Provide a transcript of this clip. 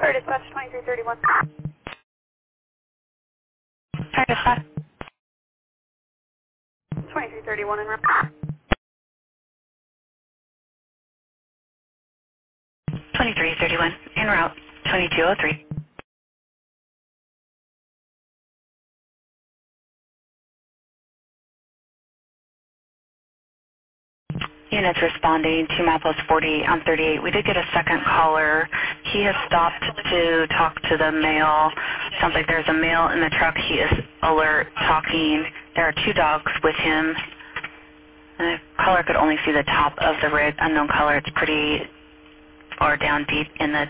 Fire dispatch 2331. Fire dispatch. 2331 en route. 2331 en route. 2203. Units responding to MapList 40 on 38. We did get a second caller. He has stopped to talk to the male. Sounds like there's a male in the truck. He is alert, talking. There are two dogs with him. And the caller could only see the top of the rig. Unknown caller. It's pretty far down deep in the